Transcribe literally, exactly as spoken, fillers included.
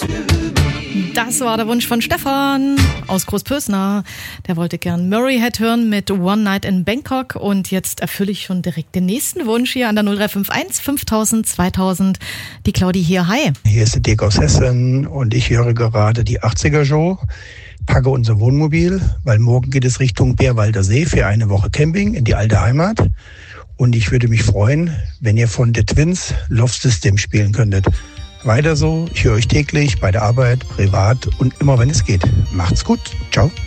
Das war der Wunsch von Stefan aus Großpösner. Der wollte gern Murray Head hören mit One Night in Bangkok. Und jetzt erfülle ich schon direkt den nächsten Wunsch hier an der null drei fünf eins fünftausend zweitausend. Die Claudi hier, hi. Hier ist der Dirk aus Hessen und ich höre gerade die achtziger-Show. Packe unser Wohnmobil, weil morgen geht es Richtung Bärwalder See für eine Woche Camping in die alte Heimat. Und ich würde mich freuen, wenn ihr von The Twins Love System spielen könntet. Weiter so, ich höre euch täglich bei der Arbeit, privat und immer wenn es geht. Macht's gut, ciao.